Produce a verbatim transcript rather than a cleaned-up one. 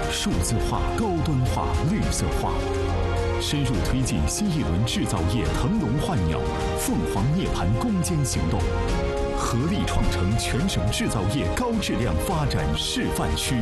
数字化、高端化、绿色化，深入推进新一轮制造业腾笼换鸟、凤凰涅槃攻坚行动，合力创成全省制造业高质量发展示范区。